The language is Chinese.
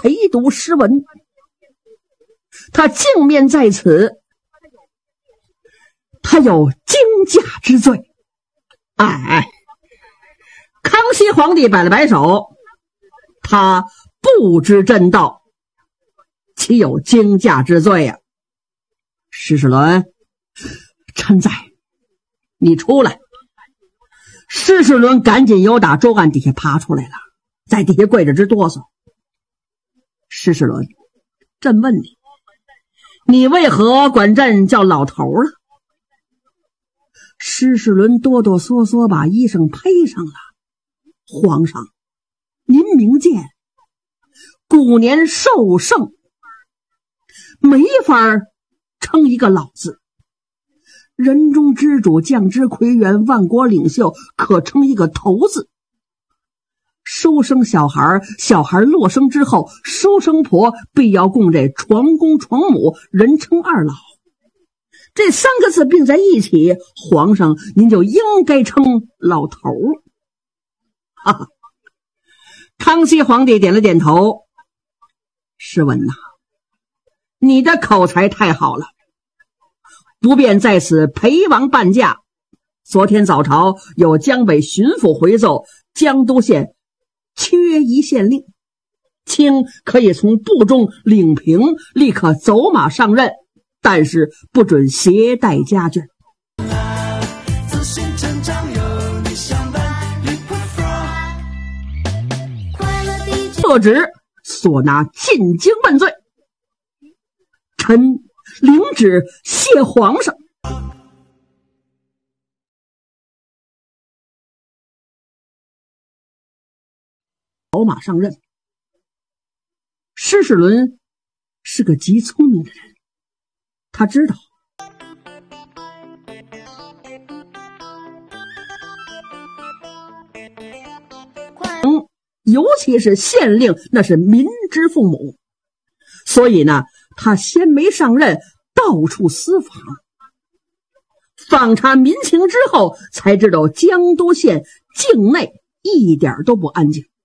陪读诗文，他镜面在此，他有惊驾之罪。哎，康熙皇帝摆了摆手，他不知正道，岂有惊驾之罪呀？施世伦，臣在，你出来。施世伦赶紧由打桌案底下爬出来了，在底下跪着直哆嗦。施世伦，朕问你，你为何管朕叫老头了？施世伦哆哆嗦嗦把衣裳披上了。皇上，您明鉴，古年寿盛，没法称一个老字。人中之主，将之魁元，万国领袖，可称一个头字。收生小孩，小孩落生之后，收生婆必要供这床公床母，人称二老。这三个字并在一起，皇上您就应该称老头。哈哈，康熙皇帝点了点头。诗文呐，你的口才太好了，不便在此陪王伴驾。昨天早朝有江北巡抚回奏，江都县缺一县令，卿可以从部中领平，立刻走马上任，但是不准携带家眷。特旨所拿进京问罪，臣领旨谢皇上。走马上任。施世伦是个极聪明的人，他知道尤其是县令，那是民之父母，所以呢，他先没上任，到处私访，访查民情之后，才知道江都县境内一点都不安静。